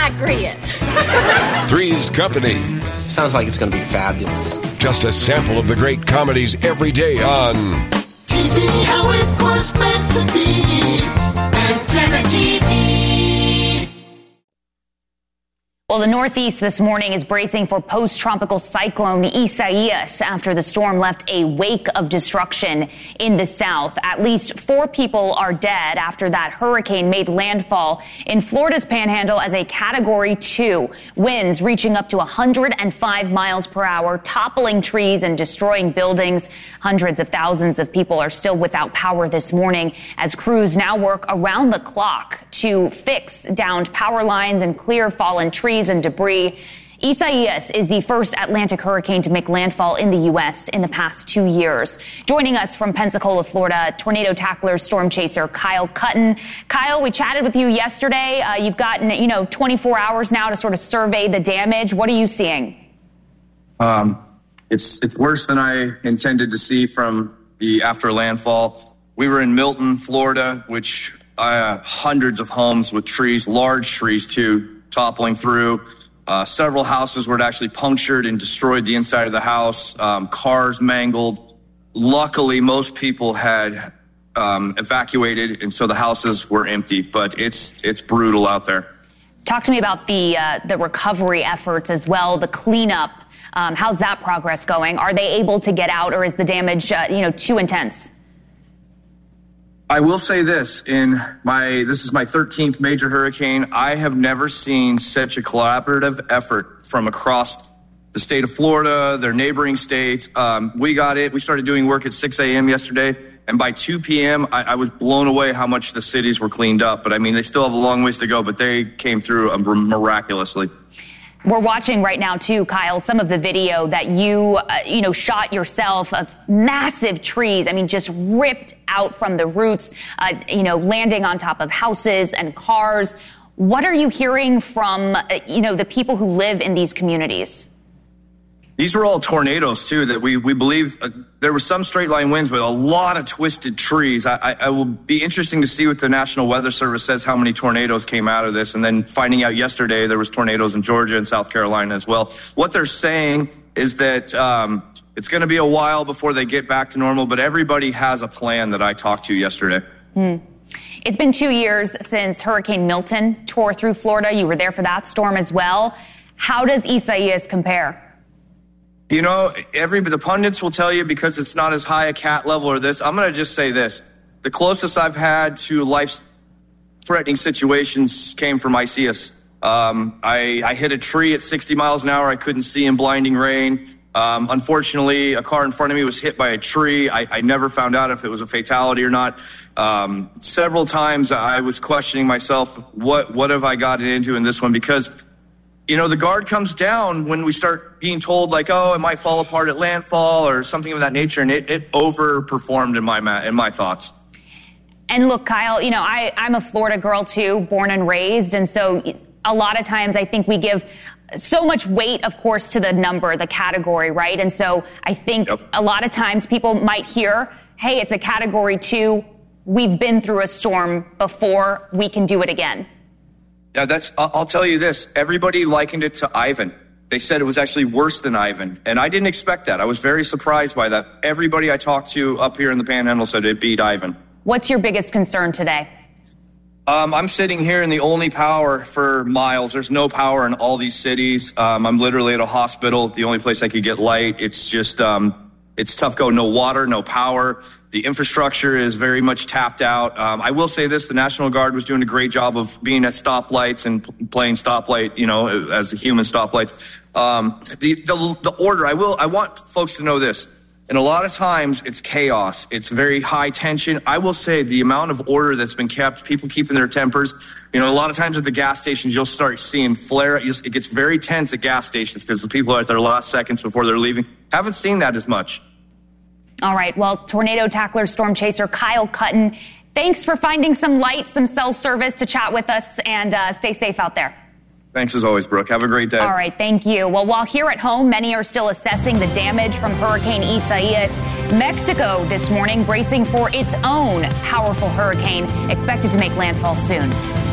agree it. Three's Company. Sounds like it's going to be fabulous. Just a sample of the great comedies every day on TV, how it was meant to be. Antenna TV. Well, the Northeast this morning is bracing for post-tropical cyclone Isaias after the storm left a wake of destruction in the South. At least 4 people are dead after that hurricane made landfall in Florida's Panhandle as a Category 2. Winds reaching up to 105 miles per hour, toppling trees and destroying buildings. Hundreds of thousands of people are still without power this morning as crews now work around the clock to fix downed power lines and clear fallen trees and debris. Isaias is the first Atlantic hurricane to make landfall in the U.S. in the past 2 years. Joining us from Pensacola, Florida, tornado tackler, storm chaser Kyle Cutton. Kyle, we chatted with you yesterday. You've gotten, 24 hours now to sort of survey the damage. What are you seeing? It's worse than I intended to see from the after landfall. We were in Milton, Florida, which hundreds of homes with trees, large trees too, toppling through. Several houses were actually punctured and destroyed the inside of the house. Cars mangled. Luckily, most people had evacuated, and so the houses were empty. But it's brutal out there. Talk to me about the recovery efforts as well, the cleanup. How's that progress going? Are they able to get out, or is the damage too intense? I will say this, this is my 13th major hurricane. I have never seen such a collaborative effort from across the state of Florida, their neighboring states. We started doing work at 6 a.m. yesterday, and by 2 p.m., I was blown away how much the cities were cleaned up. But, they still have a long ways to go, but they came through miraculously. We're watching right now, too, Kyle, some of the video that you shot yourself of massive trees. Just ripped out from the roots, landing on top of houses and cars. What are you hearing from, the people who live in these communities? These were all tornadoes, too, that we believe there were some straight line winds, but a lot of twisted trees. I will be interesting to see what the National Weather Service says, how many tornadoes came out of this. And then finding out yesterday there was tornadoes in Georgia and South Carolina as well. What they're saying is that it's going to be a while before they get back to normal, but everybody has a plan that I talked to yesterday. It's been 2 years since Hurricane Milton tore through Florida. You were there for that storm as well. How does Isaias compare? The pundits will tell you because it's not as high a cat level or this. I'm going to just say this. The closest I've had to life-threatening situations came from Isaias. I hit a tree at 60 miles an hour. I couldn't see in blinding rain. Unfortunately, a car in front of me was hit by a tree. I never found out if it was a fatality or not. Several times I was questioning myself, what have I gotten into in this one? Because the guard comes down when we start being told, it might fall apart at landfall or something of that nature, and it overperformed in my thoughts. And look, Kyle, I'm a Florida girl too, born and raised, and so a lot of times I think we give so much weight, of course, to the number, the category, right? And so I think a lot of times people might hear, hey, it's a Category 2. We've been through a storm before. We can do it again. Yeah, I'll tell you this. Everybody likened it to Ivan. They said it was actually worse than Ivan. And I didn't expect that. I was very surprised by that. Everybody I talked to up here in the Panhandle said it beat Ivan. What's your biggest concern today? I'm sitting here in the only power for miles. There's no power in all these cities. I'm literally at a hospital, the only place I could get light. It's just, it's tough going. No water, no power. The infrastructure is very much tapped out. I will say this, the National Guard was doing a great job of being at stoplights and playing stoplight, as the human stoplights. The order, I want folks to know this. And a lot of times it's chaos. It's very high tension. I will say the amount of order that's been kept, people keeping their tempers. A lot of times at the gas stations, you'll start seeing flare. It gets very tense at gas stations because the people are at their last seconds before they're leaving. Haven't seen that as much. All right. Well, tornado tackler, storm chaser Kyle Cutton, thanks for finding some light, some cell service to chat with us, and stay safe out there. Thanks as always, Brooke. Have a great day. All right. Thank you. Well, while here at home, many are still assessing the damage from Hurricane Isaias. Mexico this morning bracing for its own powerful hurricane expected to make landfall soon.